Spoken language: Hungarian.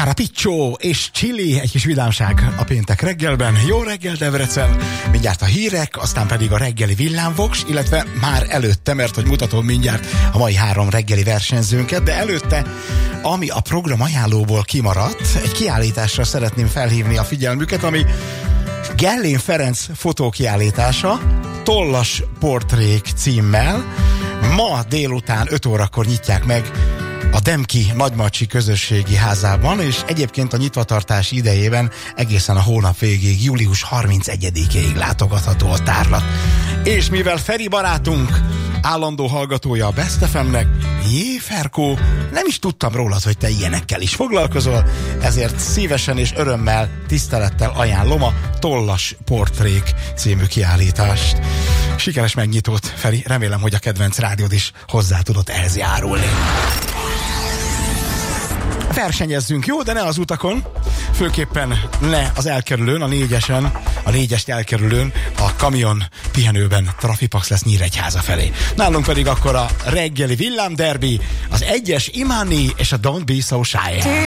Carapiccio és Chili, egy kis vidámság a péntek reggelben. Jó reggel Debrecen, mindjárt a hírek, aztán pedig a reggeli villámvoks, illetve már előtte, mert hogy mutatom mindjárt a mai 3 reggeli versenyzőnket, de előtte, ami a program ajánlóból kimaradt, egy kiállításra szeretném felhívni a figyelmüket, ami Gellén Ferenc fotókiállítása, Tollas portrék címmel. Ma délután 5 órakor nyitják meg a Demki Nagymacsi közösségi házában, és egyébként a nyitvatartás idejében egészen a hónap végéig, július 31-ig látogatható a tárlat. És mivel Feri barátunk állandó hallgatója a Best FM-nek, jé Ferkó, nem is tudtam rólad, hogy te ilyenekkel is foglalkozol, ezért szívesen és örömmel, tisztelettel ajánlom a Tollas portrék című kiállítást. Sikeres megnyitót, Feri, remélem, hogy a kedvenc rádiód is hozzá tudott ehhez járulni. Versenyezzünk, jó, de ne az utakon, főképpen ne az elkerülőn, a 4-esen, a 4-est elkerülőn, a kamion pihenőben Trafipax lesz Nyíregyháza felé. Nálunk pedig akkor a reggeli villámderbi, az 1-es Imani és a Don't Be So Shy.